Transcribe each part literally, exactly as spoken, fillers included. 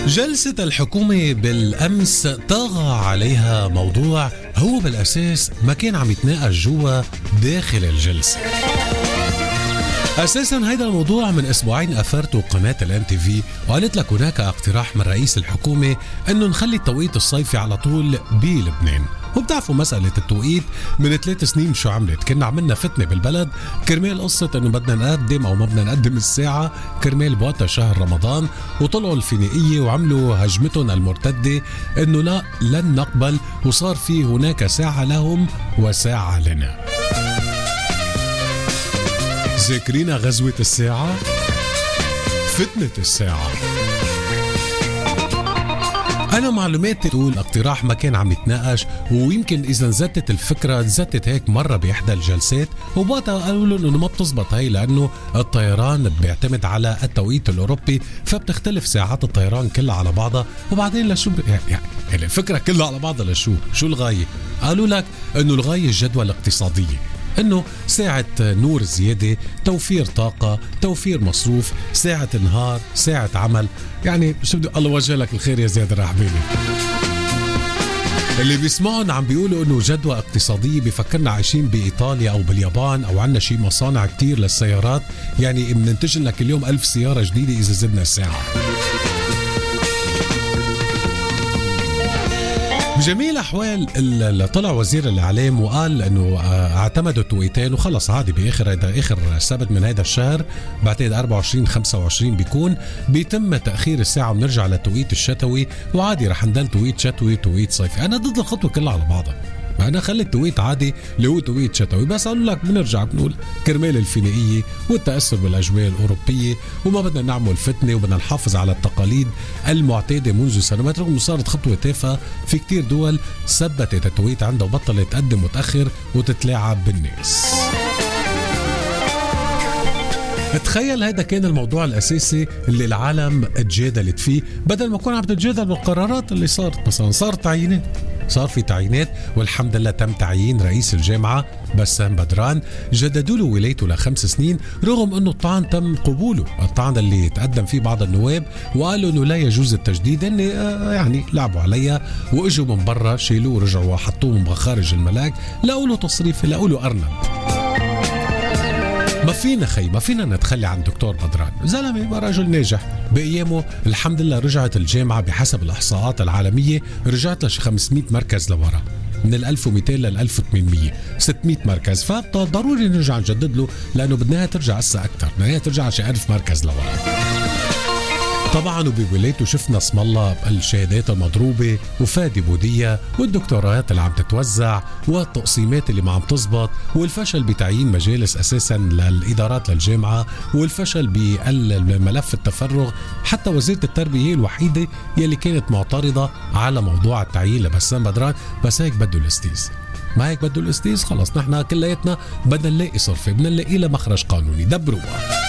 جلسة الحكومة بالأمس طغى عليها موضوع هو بالأساس ما كان عم يتناقش جوا داخل الجلسة. أساساً هيدا الموضوع من أسبوعين أثرته قناة الام تي في وقالت لك هناك اقتراح من رئيس الحكومة أنه نخلي التوقيت الصيفي على طول بلبنان. وبتعرفوا مسألة التوقيت من ثلاث سنين شو عملت؟ كنا عملنا فتنة بالبلد كرمال قصة انه بدنا نقدم او ما بدنا نقدم الساعة كرمال بوقتها شهر رمضان، وطلعوا الفينيقية وعملوا هجمتهم المرتدة انه لا لن نقبل، وصار في هناك ساعة لهم وساعة لنا. ذاكرين غزوة الساعة؟ فتنة الساعة. أنا معلوماتي تقول اقتراح ما كان عم يتناقش، ويمكن إذا نزتت الفكرة نزتت هيك مرة بإحدى الجلسات، وبعدها قالوا لهم إنه ما بتزبط هي لأنه الطيران بيعتمد على التوقيت الأوروبي، فبتختلف ساعات الطيران كلها على بعضها. وبعدين لشو يعني الفكرة كلها على بعضها لشو؟ شو الغاية؟ قالوا لك إنه الغاية الجدوى الاقتصادية، انه ساعة نور زيادة، توفير طاقة، توفير مصروف، ساعة نهار، ساعة عمل. يعني شو بدي الله وجه لك الخير يا زياد الرحبيني. اللي بيسمعون عم بيقولوا انه جدوى اقتصادية بفكرنا عايشين بايطاليا او باليابان او عنا شي مصانع كتير للسيارات، يعني بننتج لك اليوم ألف سيارة جديدة اذا زدنا الساعة. بجميع الأحوال اللي طلع وزير الإعلام وقال أنه اعتمدوا توقيتين وخلص عادي بآخر هيدا آخر سبت من هيدا الشهر بعتقد أربعة وعشرين خمسة وعشرين بيكون بيتم تأخير الساعة ونرجع للتوقيت الشتوي، وعادي رح ندل توقيت شتوي توقيت صيفي. أنا ضد الخطوة كلها على بعضها، أنا خلي التوقيت عادي اللي هو توقيت شتوي، بس أقول لك بنرجع بنقول كرمال الفينيقية والتأثر بالأجواء الأوروبية، وما بدنا نعمل فتنة وبدنا نحافظ على التقاليد المعتادة منذ سنوات، رغم صارت خطوة تافهة في كتير دول ثبتت التوقيت عندها وبطلت تقدم متأخر وتتلاعب بالناس. تخيل هذا كان الموضوع الأساسي اللي العالم تجادلت فيه، بدل ما كون عم تتجادل بالقرارات اللي صارت. مثلا صار تعيينات، صار في تعيينات والحمد لله تم تعيين رئيس الجامعة بسام بدران، جددوا له ولايته لخمس سنين رغم انه الطعن تم قبوله، الطعن اللي تقدم فيه بعض النواب وقالوا انه لا يجوز التجديد، اني يعني لعبوا عليها واجوا من برا شيلوه ورجعوا وحطوه من مخارج الملاك، لقوا له تصريف، لقوا له أرنب. ما فينا خي ما فينا نتخلي عن دكتور بدران، زلمه رجل ناجح بايامه. الحمد لله رجعت الجامعه بحسب الاحصاءات العالميه رجعت لشي خمسمية مركز لورا، من ال ألف ومئتين لل ألف وثمانمية، ستمية مركز، فضروري نرجع نجدد له لانه بدنا ترجع هسه اكثر، بدنا ترجع شي ألف مركز لورا. طبعا وبولايته شفنا اسم الله الشهادات المضروبة وفادي بودية والدكتورات اللي عم تتوزع والتقسيمات اللي ما عم تزبط والفشل بتعيين مجالس أساسا للإدارات للجامعة والفشل بملف التفرغ. حتى وزيرة التربية هي الوحيدة يلي كانت معترضة على موضوع التعيين لبسام بدران، بس هيك بده الاستيز، ما هيك بده الاستيز. خلص نحن كلياتنا بدنا نلاقي صرفة، بدنا نلاقي لها مخرج قانوني، دبروها.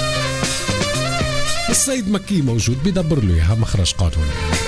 السيد مكي موجود بيدبر له اياها مخرج قانوني.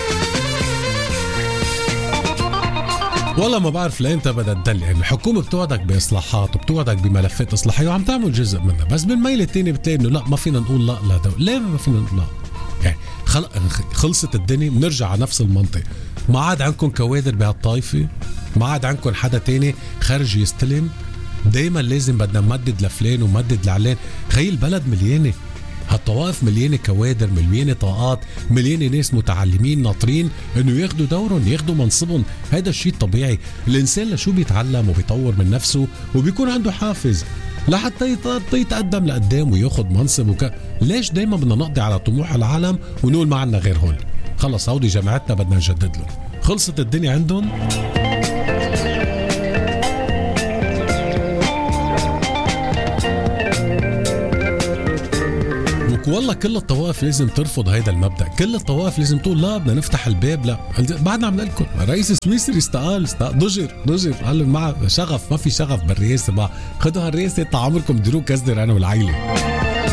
والله ما بعرف لأنت بدها تدل، يعني الحكومة بتوعدك بإصلاحات وبتوعدك بملفات إصلاحية وعم تعمل جزء منها، بس بالميل التاني بتلاقي إنه لا ما فينا نقول لا لا دولة. ليه ما فينا نقول لا؟ يعني خل... خلصت الدنيا بنرجع على نفس المنطق. ما عاد عندكم كوادر بهالطائفة، ما عاد عندكم حدا تاني خارج يستلم، دايما لازم بدنا نمدد لفلان ومدد لعلان. خيل البلد مليانة، هالطوائف مليانة كوادر، مليانة طاقات، مليانة ناس متعلمين ناطرين انه ياخدوا دورهم ياخدوا منصبهم. هذا الشيء الطبيعي. الانسان لشو بيتعلم وبيطور من نفسه وبيكون عنده حافز لحتى يتقدم لقدام وياخد منصب وك... ليش دايما بدنا نقضي على طموح العالم ونقول ما عنا غير هول؟ خلص هودي جامعتنا بدنا نجدد له، خلصت الدنيا عندهم. والله كل الطوائف لازم ترفض هيدا المبدأ، كل الطوائف لازم تقول لا بدنا نفتح الباب. لا بعدنا عم لكم رئيس السويسري استقال استقال ضجر ضجر قال مع شغف، ما في شغف بالرئاسة، ما خدوا هالرئاسة طال عمركم ديروا كزدر انا والعائلة.